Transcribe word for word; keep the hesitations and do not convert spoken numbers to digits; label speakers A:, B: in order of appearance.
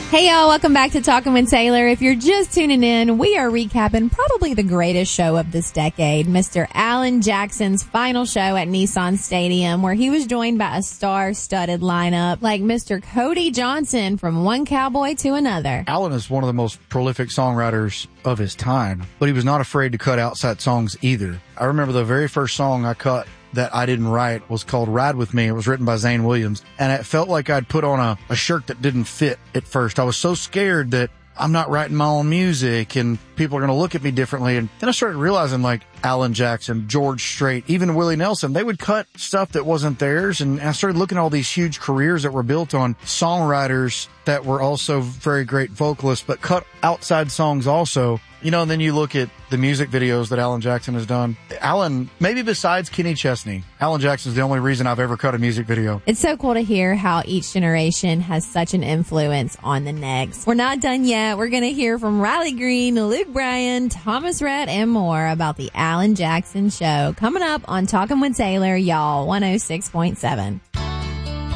A: Hey y'all, welcome back to Talking with Taylor. If you're just tuning in, we are recapping probably the greatest show of this decade, Mister Alan Jackson's final show at Nissan Stadium, where he was joined by a star-studded lineup like Mister Cody Johnson from one cowboy to another.
B: Alan is one of the most prolific songwriters of his time, but he was not afraid to cut outside songs either. I remember the very first song I cut that I didn't write was called Ride With Me. It was written by Zane Williams, and it felt like I'd put on a, a shirt that didn't fit at first. I was so scared that I'm not writing my own music and people are going to look at me differently. And then I started realizing, like, Alan Jackson, George Strait, even Willie Nelson, they would cut stuff that wasn't theirs. And I started looking at all these huge careers that were built on songwriters that were also very great vocalists, but cut outside songs also. You know, and then you look at the music videos that Alan Jackson has done. Alan, maybe besides Kenny Chesney, Alan Jackson's the only reason I've ever cut a music video.
A: It's so cool to hear how each generation has such an influence on the next. We're not done yet. We're going to hear from Riley Green, Luke Bryan, Thomas Rhett, and more about the Alan Jackson Show coming up on Talking with Taylor, y'all, one oh six point seven.